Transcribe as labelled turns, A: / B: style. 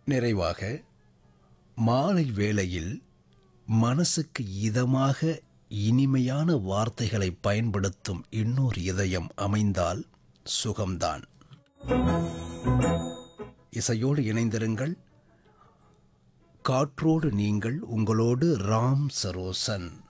A: நிறைவாக மாலை வேளையில் மனசுக்கு இதமாக இனிமையான வார்த்தைகளை பயன்படுத்தும் இன்னொரு இதயம் அமைந்தால் சுகம்தான். இசையோடு இணைந்திருங்கள். காற்றோடு நீங்கள். உங்களோடு ராம் சரோசன்.